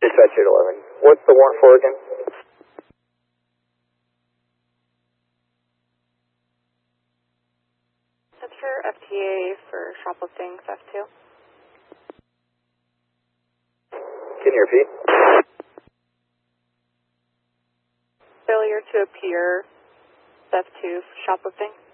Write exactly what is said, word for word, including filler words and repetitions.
Dispatch eight eleven. What's the warrant for again? That's for F T A for shoplifting theft two. Can you repeat? Failure to appear theft two shoplifting.